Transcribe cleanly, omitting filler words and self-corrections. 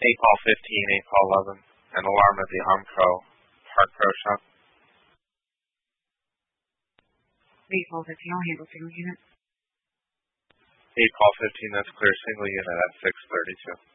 8 Paul 15, 8 Paul 11, an alarm at the Armpro Park Pro Shop. 8 Paul 15, I'll handle single unit. 8 Paul 15, that's clear, single unit at 632.